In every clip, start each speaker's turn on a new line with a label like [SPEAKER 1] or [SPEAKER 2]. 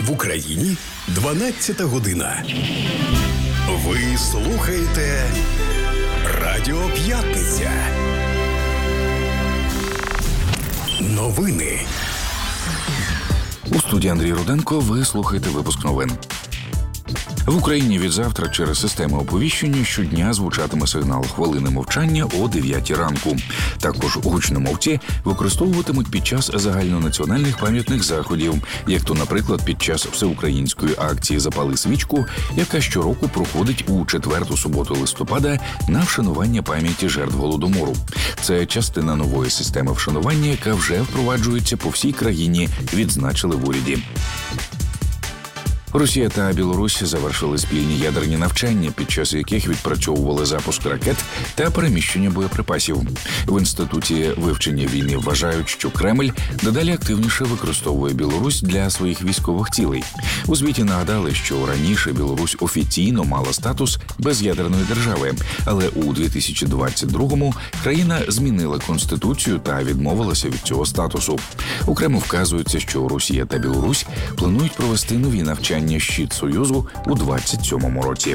[SPEAKER 1] В Україні 12 година. Ви слухаєте Радіо П'ятниця. Новини.
[SPEAKER 2] У студії Андрій Руденко ви слухаєте випуск новин. В Україні від завтра через системи оповіщення щодня звучатиме сигнал хвилини мовчання о 9 ранку. Також гучномовці використовуватимуть під час загальнонаціональних пам'ятних заходів, як то, наприклад, під час всеукраїнської акції «Запали свічку», яка щороку проходить у 4-ту суботу листопада на вшанування пам'яті жертв Голодомору. Це частина нової системи вшанування, яка вже впроваджується по всій країні, відзначили в уряді. Росія та Білорусь завершили спільні ядерні навчання, під час яких відпрацьовували запуск ракет та переміщення боєприпасів. В Інституті вивчення війни вважають, що Кремль дедалі активніше використовує Білорусь для своїх військових цілей. У звіті нагадали, що раніше Білорусь офіційно мала статус без'ядерної держави, але у 2022-му країна змінила конституцію та відмовилася від цього статусу. Окремо вказується, що Росія та Білорусь планують провести нові навчання «Щит Союзу» у 27-му році.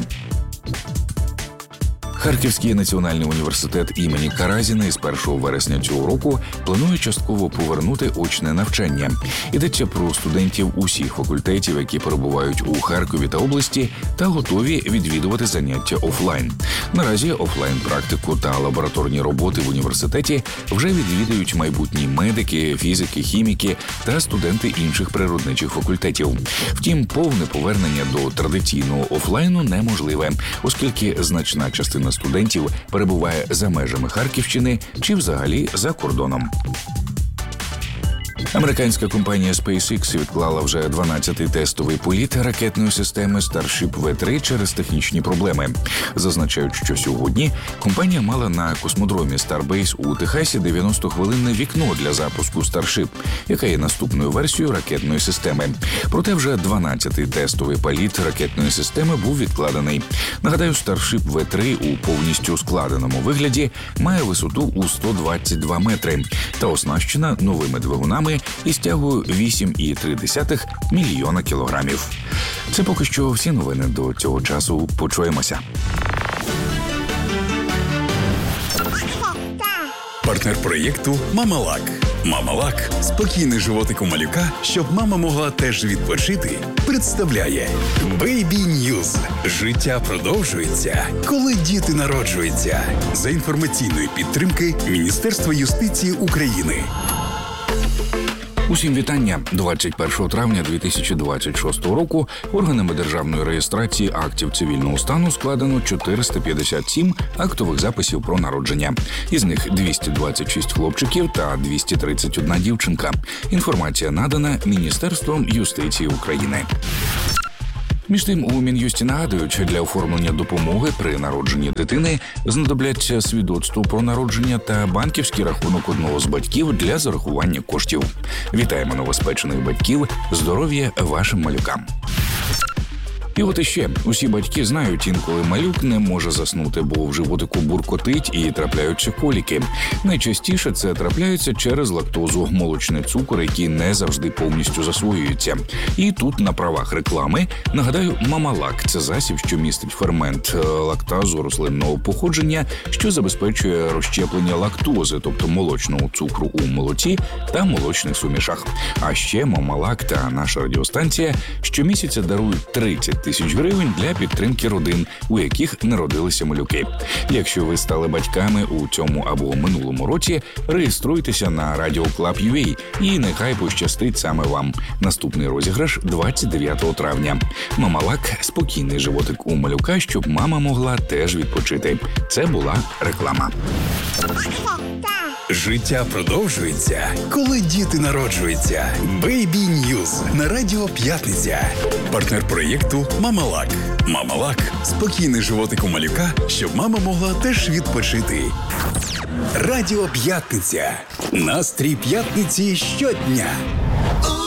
[SPEAKER 2] Харківський національний університет імені Каразіна із 1 вересня цього року планує частково повернути очне навчання. Йдеться про студентів усіх факультетів, які перебувають у Харкові та області та готові відвідувати заняття офлайн. Наразі офлайн-практику та лабораторні роботи в університеті вже відвідують майбутні медики, фізики, хіміки та студенти інших природничих факультетів. Втім, повне повернення до традиційного офлайну неможливе, оскільки значна частина студентів перебуває за межами Харківщини чи взагалі за кордоном. Американська компанія SpaceX відклала вже 12-й тестовий політ ракетної системи Starship V3 через технічні проблеми. Зазначають, що сьогодні компанія мала на космодромі Starbase у Техасі 90-хвилинне вікно для запуску Starship, яка є наступною версією ракетної системи. Проте вже 12-й тестовий політ ракетної системи був відкладений. Нагадаю, Starship V3 у повністю складеному вигляді має висоту у 122 метри та оснащена новими двигунами із тягою 8,3 мільйона кілограмів. Це поки що всі новини до цього часу. Почуємося.
[SPEAKER 1] Партнер проєкту «Мамалак». «Мамалак» – спокійний животик у малюка, щоб мама могла теж відпочити, представляє Baby News. Життя продовжується, коли діти народжуються. За інформаційної підтримки Міністерства юстиції України.
[SPEAKER 2] Усім вітання. 21 травня 2026 року органами державної реєстрації актів цивільного стану складено 457 актових записів про народження. Із них 226 хлопчиків та 231 дівчинка. Інформація надана Міністерством юстиції України. Між тим, у Мін'юсті нагадують, для оформлення допомоги при народженні дитини знадобляться свідоцтво про народження та банківський рахунок одного з батьків для зарахування коштів. Вітаємо новоспечених батьків, здоров'я вашим малюкам. І от іще, усі батьки знають, інколи малюк не може заснути, бо в животику буркотить і трапляються коліки. Найчастіше це трапляється через лактозу, молочний цукор, який не завжди повністю засвоюється. І тут на правах реклами нагадаю, «Мамалак» – це засіб, що містить фермент лактазу рослинного походження, що забезпечує розщеплення лактози, тобто молочного цукру у молоці та молочних сумішах. А ще «Мамалак» та наша радіостанція щомісяця дарують 30 тисяч гривень для підтримки родин, у яких народилися малюки. Якщо ви стали батьками у цьому або минулому році, реєструйтеся на Radio Club.ua і нехай пощастить саме вам. Наступний розіграш 29 травня. «Мамалак» – спокійний животик у малюка, щоб мама могла теж відпочити. Це була реклама.
[SPEAKER 1] Життя продовжується, коли діти народжуються. Baby News на Радіо П'ятниця. Партнер проєкту «Мамалак». «Мамалак» – спокійний животик у малюка, щоб мама могла теж відпочити. Радіо П'ятниця. Настрій п'ятниці щодня.